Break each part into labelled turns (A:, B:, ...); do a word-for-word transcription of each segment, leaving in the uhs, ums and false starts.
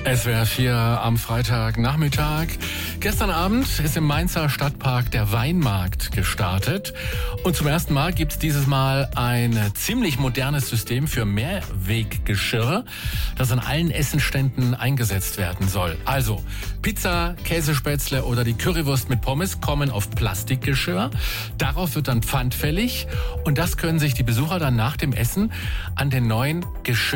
A: S W R vier am Freitagnachmittag. Gestern Abend ist im Mainzer Stadtpark der Weinmarkt gestartet. Und zum ersten Mal gibt es dieses Mal ein ziemlich modernes System für Mehrweggeschirr, das an allen Essenständen eingesetzt werden soll. Also Pizza, Käsespätzle oder die Currywurst mit Pommes kommen auf Plastikgeschirr. Darauf wird dann Pfand fällig. Und das können sich die Besucher dann nach dem Essen an den neuen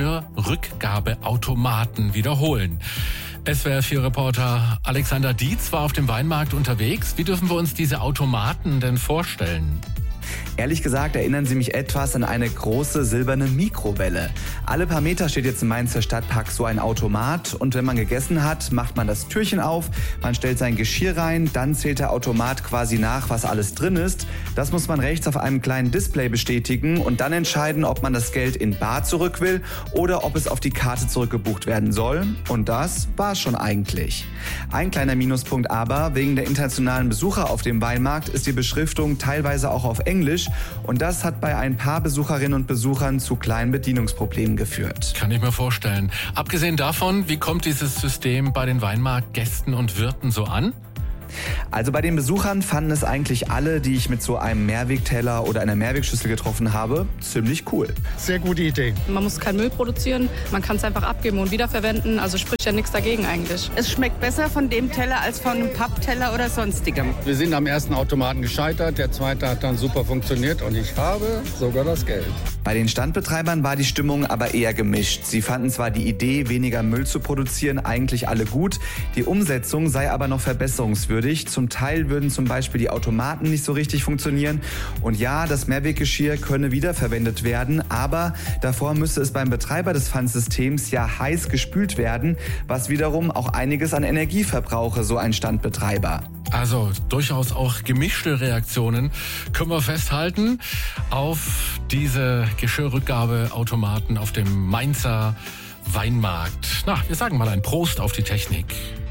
A: Geschirrrückgabeautomaten wiederholen. S W R vier Reporter Alexander Dietz war auf dem Weinmarkt unterwegs. Wie dürfen wir uns diese Automaten denn vorstellen?
B: Ehrlich gesagt erinnern sie mich etwas an eine große silberne Mikrowelle. Alle paar Meter steht jetzt im Mainzer Stadtpark so ein Automat und wenn man gegessen hat, macht man das Türchen auf, man stellt sein Geschirr rein, dann zählt der Automat quasi nach, was alles drin ist. Das muss man rechts auf einem kleinen Display bestätigen und dann entscheiden, ob man das Geld in bar zurück will oder ob es auf die Karte zurückgebucht werden soll. Und das war's schon eigentlich. Ein kleiner Minuspunkt aber, wegen der internationalen Besucher auf dem Weinmarkt ist die Beschriftung teilweise auch auf Englisch. Und das hat bei ein paar Besucherinnen und Besuchern zu kleinen Bedienungsproblemen geführt.
A: Kann ich mir vorstellen. Abgesehen davon, wie kommt dieses System bei den Weinmarktgästen und Wirten so an?
B: Also bei den Besuchern fanden es eigentlich alle, die ich mit so einem Mehrwegteller oder einer Mehrwegschüssel getroffen habe, ziemlich cool.
C: Sehr gute Idee.
D: Man muss keinen Müll produzieren, man kann es einfach abgeben und wiederverwenden, also spricht ja nichts dagegen eigentlich.
E: Es schmeckt besser von dem Teller als von einem Pappteller oder sonstigem.
C: Wir sind am ersten Automaten gescheitert, der zweite hat dann super funktioniert und ich habe sogar das Geld.
B: Bei den Standbetreibern war die Stimmung aber eher gemischt. Sie fanden zwar die Idee, weniger Müll zu produzieren, eigentlich alle gut, die Umsetzung sei aber noch verbesserungswürdig. Zum Teil würden zum Beispiel die Automaten nicht so richtig funktionieren. Und ja, das Mehrweggeschirr könne wiederverwendet werden, aber davor müsse es beim Betreiber des Pfandsystems ja heiß gespült werden, was wiederum auch einiges an Energie verbrauche, so ein Standbetreiber.
A: Also durchaus auch gemischte Reaktionen können wir festhalten auf diese Geschirrrückgabeautomaten auf dem Mainzer Weinmarkt. Na, wir sagen mal ein Prost auf die Technik.